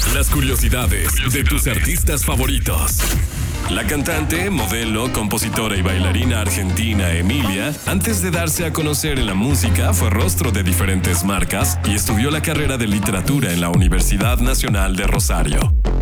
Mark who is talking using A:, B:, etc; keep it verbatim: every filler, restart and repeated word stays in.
A: Las curiosidades de tus artistas favoritos. La cantante, modelo, compositora y bailarina argentina Emilia, antes de darse a conocer en la música, fue rostro de diferentes marcas y estudió la carrera de literatura en la Universidad Nacional de Rosario.